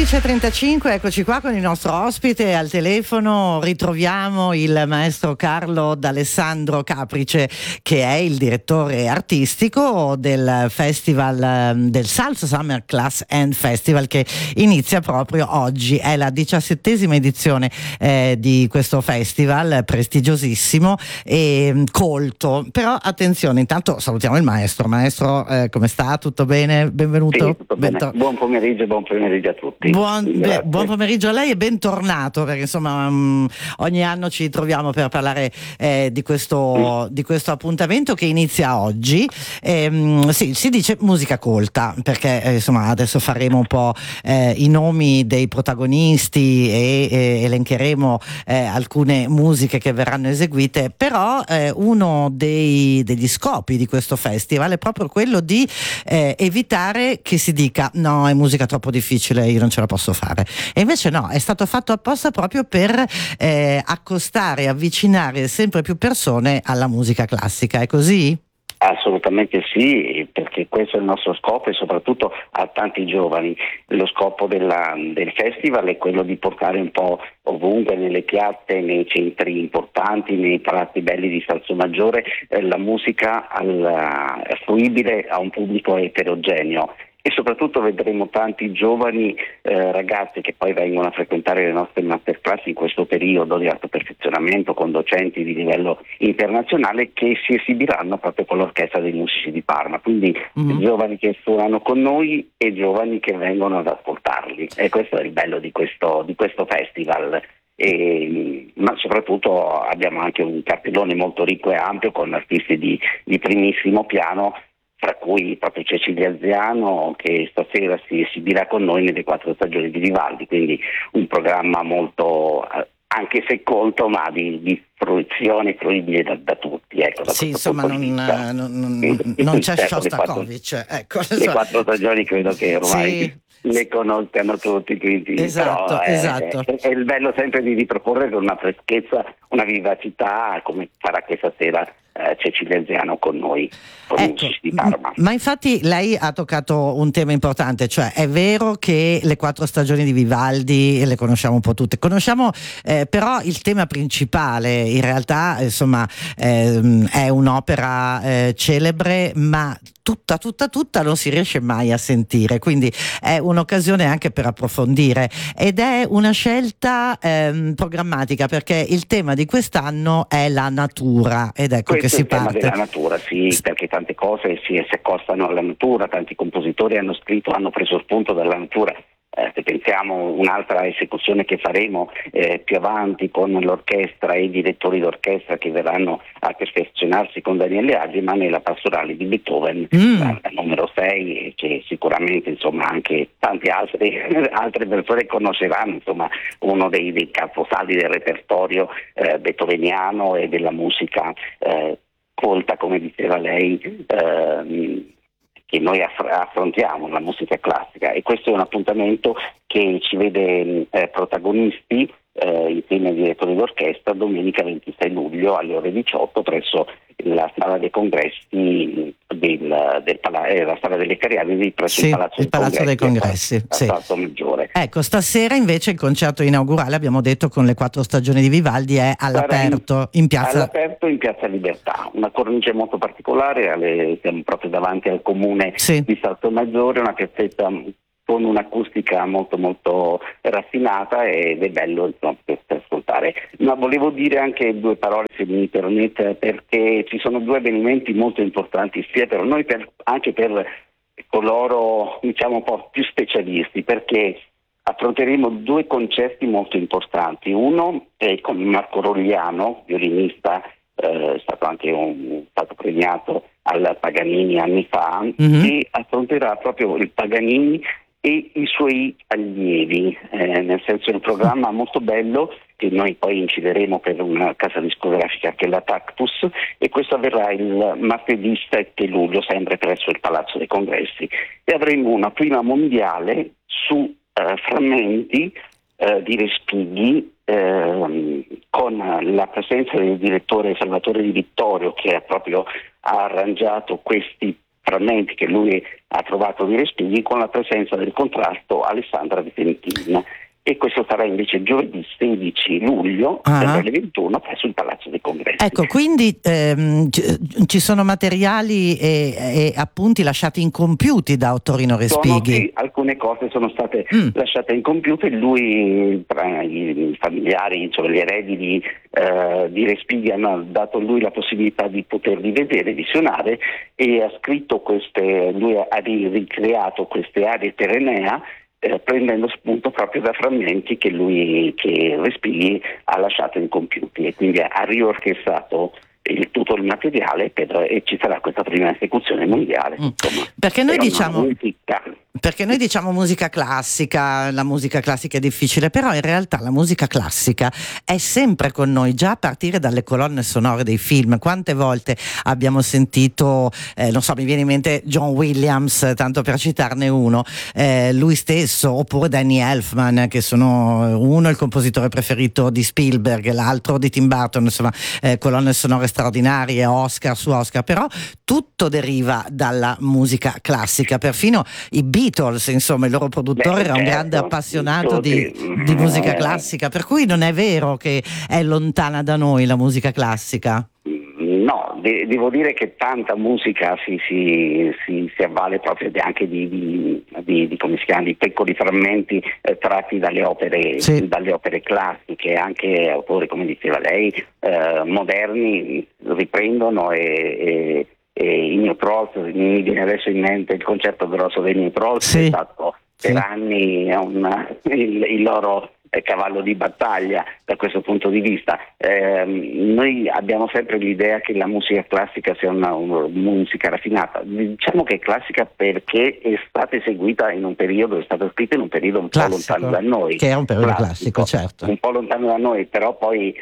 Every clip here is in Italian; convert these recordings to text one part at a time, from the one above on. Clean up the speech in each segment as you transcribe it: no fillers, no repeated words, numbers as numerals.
11:35, eccoci qua con il nostro ospite al telefono. Ritroviamo il maestro Carlo D'Alessandro Caprice, che è il direttore artistico del festival del Salsa Summer Class and Festival, che inizia proprio oggi. È la 17ª edizione di questo festival prestigiosissimo e colto. Però attenzione, intanto salutiamo il maestro. Maestro, come sta? Tutto bene? Benvenuto. Sì, tutto bene. Buon pomeriggio a tutti. Buon pomeriggio a lei e bentornato, perché insomma ogni anno ci troviamo per parlare di questo appuntamento che inizia oggi. Sì, si dice musica colta perché insomma adesso faremo un po' i nomi dei protagonisti e elencheremo alcune musiche che verranno eseguite, però uno degli scopi di questo festival è proprio quello di evitare che si dica no, è musica troppo difficile, io non ce la posso fare. E invece no, è stato fatto apposta proprio per accostare, avvicinare sempre più persone alla musica classica, è così? Assolutamente sì, perché questo è il nostro scopo e soprattutto a tanti giovani. Lo scopo del festival è quello di portare un po' ovunque, nelle piazze, nei centri importanti, nei palazzi belli di Salso Maggiore, la musica fruibile a un pubblico eterogeneo. E soprattutto vedremo tanti giovani ragazzi che poi vengono a frequentare le nostre masterclass in questo periodo di alto perfezionamento con docenti di livello internazionale che si esibiranno proprio con l'orchestra dei musici di Parma, quindi giovani che suonano con noi e giovani che vengono ad ascoltarli, e questo è il bello di questo festival. Ma soprattutto abbiamo anche un cartellone molto ricco e ampio con artisti di primissimo piano, tra cui proprio Cecilia Ziano, che stasera si esibirà con noi nelle 4 stagioni di Vivaldi, quindi un programma molto, anche se colto, ma di fruizione fruibile da tutti. Ecco, da sì, insomma non c'è Shostakovich. Le 4 stagioni credo che ormai le conoscano tutti, quindi esatto. È il bello sempre di riproporre con una freschezza, una vivacità, come farà questa sera Cecilia Ziano con noi, con i musici di Parma. Ma infatti lei ha toccato un tema importante, cioè è vero che le 4 stagioni di Vivaldi le conosciamo un po' tutte, però il tema principale in realtà insomma è un'opera celebre, ma tutta non si riesce mai a sentire, quindi è un'occasione anche per approfondire, ed è una scelta programmatica, perché il tema di quest'anno è la natura, ed ecco questo che si è il tema parte della natura, sì, perché tante cose si accostano alla natura, tanti compositori hanno preso spunto dalla natura. Se pensiamo un'altra esecuzione che faremo più avanti con l'orchestra e i direttori d'orchestra che verranno a perfezionarsi con Daniele Ageman, è la pastorale di Beethoven, la numero 6, che sicuramente insomma anche tante altre persone conosceranno, insomma uno dei caposaldi del repertorio beethoveniano e della musica colta, come diceva lei, che noi affrontiamo, la musica classica, e questo è un appuntamento che ci vede protagonisti insieme ai direttori d'orchestra domenica 26 luglio alle ore 18 presso la sala dei congressi la sala delle Cariatidi presso il Palazzo dei Congressi sì. Salso Maggiore. Ecco, stasera invece il concerto inaugurale, abbiamo detto, con le 4 stagioni di Vivaldi, è all'aperto in piazza Libertà, una cornice molto particolare, siamo proprio davanti al comune di Salso Maggiore, una piazzetta con un'acustica molto molto raffinata, ed è bello insomma, per ascoltare. Ma volevo dire anche 2 parole, se mi permette, perché ci sono 2 avvenimenti molto importanti sia per noi anche per coloro diciamo un po' più specialisti, perché affronteremo 2 concerti molto importanti. Uno è con Marco Rogliano, violinista, è stato premiato al Paganini anni fa, e affronterà proprio il Paganini e i suoi allievi, nel senso è un programma molto bello che noi poi incideremo per una casa discografica che è la Tactus, e questo avverrà il martedì 7 luglio sempre presso il Palazzo dei Congressi, e avremo una prima mondiale su frammenti di Respighi, con la presenza del direttore Salvatore Di Vittorio, che ha arrangiato questi frammenti che lui ha trovato di Respighi, con la presenza del contralto Alessandra Vicentin. E questo sarà invece giovedì 16 luglio alle ore 21 presso il Palazzo dei Congressi. Ecco, quindi ci sono materiali e appunti lasciati incompiuti da Ottorino Respighi? Sì, alcune cose sono state lasciate incompiute. Lui, tra i familiari, insomma gli eredi di Respighi, hanno dato a lui la possibilità di poterli vedere, visionare, e ha scritto lui ha ricreato queste aree terenea, prendendo spunto proprio da frammenti che Respighi ha lasciato incompiuti, e quindi ha riorchestrato tutto il materiale e ci sarà questa prima esecuzione mondiale. Insomma, perché noi diciamo musica classica, la musica classica è difficile, però in realtà la musica classica è sempre con noi, già a partire dalle colonne sonore dei film. Quante volte abbiamo sentito, non so, mi viene in mente John Williams, tanto per citarne uno, lui stesso, oppure Danny Elfman, che sono uno il compositore preferito di Spielberg, l'altro di Tim Burton, insomma, colonne sonore straordinarie, Oscar su Oscar, però tutto deriva dalla musica classica. Perfino i Beatles, insomma, il loro produttore era un grande appassionato di musica classica, per cui non è vero che è lontana da noi la musica classica. No, devo dire che tanta musica si avvale proprio anche di come si chiama, di piccoli frammenti tratti dalle opere classiche, anche autori, come diceva lei, moderni riprendono e Ennio Prost, mi viene adesso in mente il concerto grosso di Ennio Prost, che è stato per anni il loro cavallo di battaglia da questo punto di vista. Noi abbiamo sempre l'idea che la musica classica sia una musica raffinata. Diciamo che è classica perché è stata eseguita in un periodo, è stata scritta in un periodo un po' lontano da noi. Che è un periodo classico, certo. Un po' lontano da noi, però poi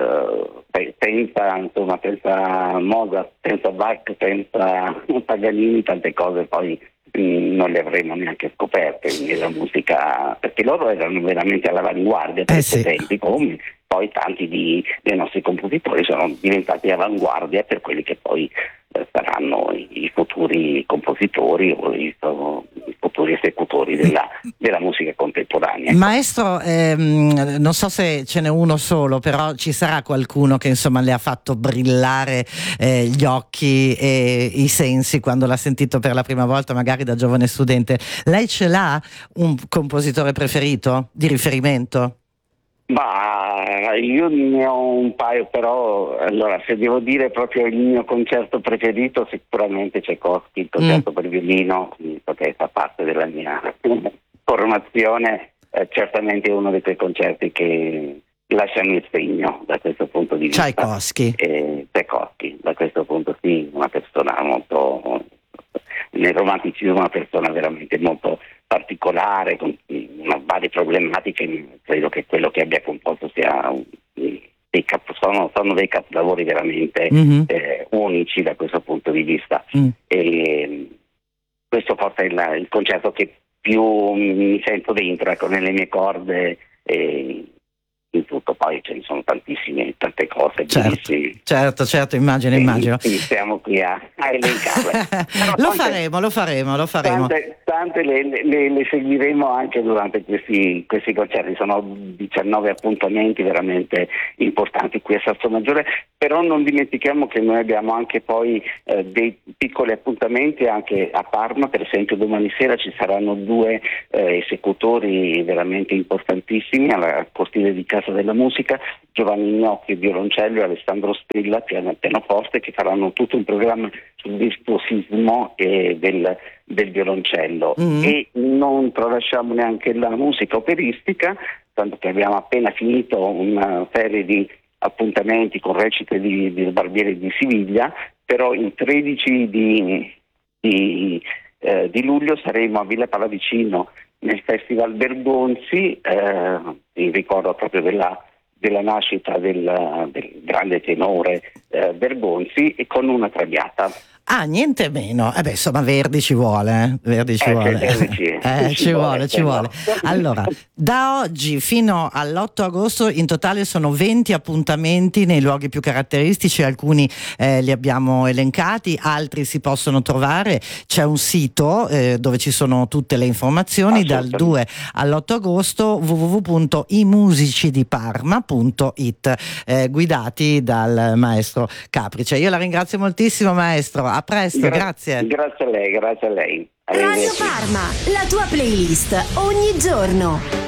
pensa Mozart, pensa Bach, pensa Paganini, tante cose poi non le avremmo neanche scoperte nella musica, perché loro erano veramente all'avanguardia per quei tempi, come poi tanti dei nostri compositori sono diventati avanguardia per quelli che poi saranno i futuri compositori o i futuri esecutori della musica contemporanea. Maestro, non so se ce n'è uno solo, però ci sarà qualcuno che insomma le ha fatto brillare gli occhi e i sensi quando l'ha sentito per la prima volta, magari da giovane studente. Lei ce l'ha un compositore preferito di riferimento? Io ne ho un paio, però allora se devo dire proprio il mio concerto preferito, sicuramente Tchaikovsky, il concerto per violino, perché fa parte della mia formazione, certamente è uno di quei concerti che lasciano il segno da questo punto di vista. Tchaikovsky, da questo punto sì, una persona molto, nel romanticismo, una persona veramente molto particolare, con varie problematiche. Credo che quello che abbia composto sia sono dei capolavori veramente unici da questo punto di vista. E questo forse è il concerto che più mi sento dentro, ecco, nelle mie corde, in tutto. Poi ce ne sono tante cose. Certo, immagino. Siamo qui a elencarle. Lo faremo. Tante le seguiremo anche durante questi concerti. Sono 19 appuntamenti veramente importanti qui a Salsomaggiore, però non dimentichiamo che noi abbiamo anche poi dei piccoli appuntamenti anche a Parma. Per esempio domani sera ci saranno 2 esecutori veramente importantissimi alla cortile di Casa della Musica, Giovanni Gnocchi violoncello e Alessandro Stella pianoforte, che faranno tutto un programma sul virtuosismo del violoncello. E non tralasciamo neanche la musica operistica, tanto che abbiamo appena finito una serie di appuntamenti con recite di Barbieri di Siviglia, però il 13 di luglio saremo a Villa Pallavicino nel Festival Bergonzi, in ricordo proprio della nascita del grande tenore Bergonzi, e con una traviata. Ah, niente meno. Insomma, Verdi ci vuole. Verdi ci vuole. Ci vuole. Allora, da oggi fino all'8 agosto in totale sono 20 appuntamenti nei luoghi più caratteristici, alcuni li abbiamo elencati, altri si possono trovare. C'è un sito dove ci sono tutte le informazioni dal 2 all'8 agosto, www.imusicidiparma.it, guidati dal maestro Caprice. Io la ringrazio moltissimo, maestro. A presto, grazie. Grazie a lei, grazie a lei. Radio Parma, la tua playlist ogni giorno.